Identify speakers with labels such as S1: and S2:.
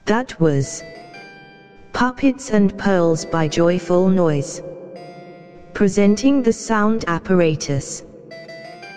S1: That was Puppets and Pearls by Joyful Noise, presenting the sound apparatus.